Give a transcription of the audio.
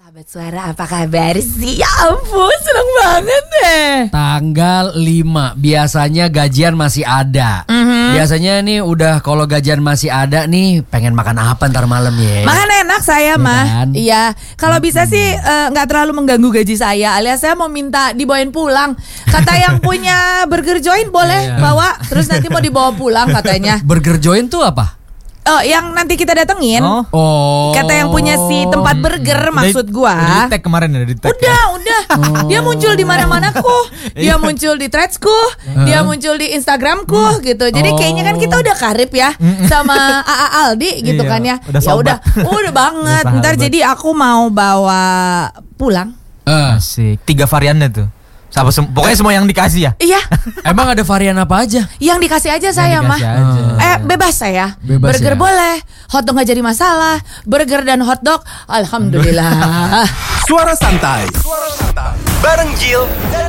Sahabat Suara, apa kabar sih? Ya ampun, seneng banget deh. Tanggal 5 biasanya gajian masih ada. Biasanya nih udah kalau gajian masih ada nih pengen makan apa ntar malam ya. Makan enak saya mah. kan? Iya, kalau bisa sih nggak terlalu mengganggu gaji saya. Alias saya mau minta dibawain pulang. Kata yang punya burger joint boleh bawa, terus nanti mau dibawa pulang katanya. Burger joint tuh apa? Oh, yang nanti kita datengin. Oh. Kata yang punya si tempat burger maksud gua. Udah di tag kemarin ya, di tag. Udah. Dia muncul di mana-manaku. Dia muncul di threadsku, dia muncul di Instagramku gitu. Jadi kayaknya kan kita udah karib ya sama AA Aldi gitu Iya, kan ya. udah Ya sobat. udah banget. Udah Ntar sahabat. jadi aku mau bawa pulang. Asik. 3 variannya tuh. Pokoknya semua yang dikasih ya. Iya, Emang ada varian apa aja? yang dikasih aja saya mah. dikasih aja. Bebas saya. Bebas Burger ya? boleh, hotdog nggak jadi masalah. Burger dan hotdog, alhamdulillah. Suara santai bareng Jill dan